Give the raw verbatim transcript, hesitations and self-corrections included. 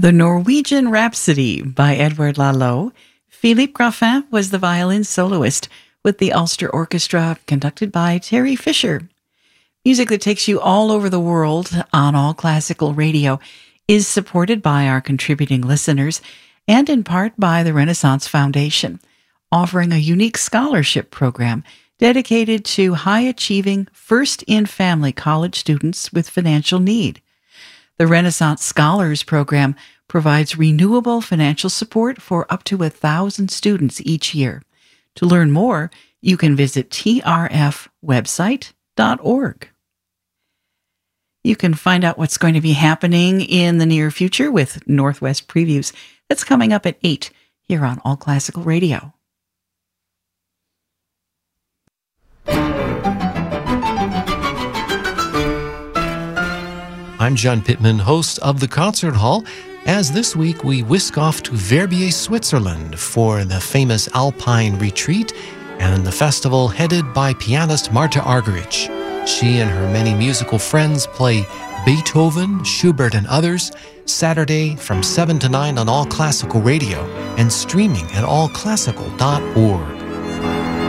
The Norwegian Rhapsody by Edouard Lalo. Philippe Graffin was the violin soloist with the Ulster Orchestra, conducted by Terry Fisher. Music that takes you all over the world on All Classical Radio is supported by our contributing listeners and in part by the Renaissance Foundation, offering a unique scholarship program dedicated to high-achieving first-in-family college students with financial need. The Renaissance Scholars Program provides renewable financial support for up to a thousand students each year. To learn more, you can visit t r f website dot org. You can find out what's going to be happening in the near future with Northwest Previews. That's coming up at eight here on All Classical Radio. I'm John Pittman, host of The Concert Hall, as this week we whisk off to Verbier, Switzerland for the famous Alpine Retreat and the festival headed by pianist Marta Argerich. She and her many musical friends play Beethoven, Schubert, and others Saturday from seven to nine on All Classical Radio and streaming at all classical dot org.